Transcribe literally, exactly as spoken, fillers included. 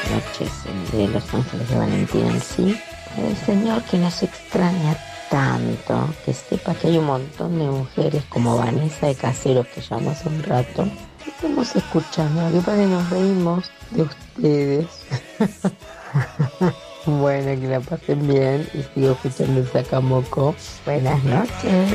noches de Los Ángeles de Valentín en sí. Para el Señor que nos extraña tanto, que sepa que hay un montón de mujeres como Vanessa de Caseros, que llamó hace un rato, que estamos escuchando, lo que pasa es que nos reímos de ustedes. Bueno, que la pasen bien y sigo escuchando el Sacamoco. Buenas noches.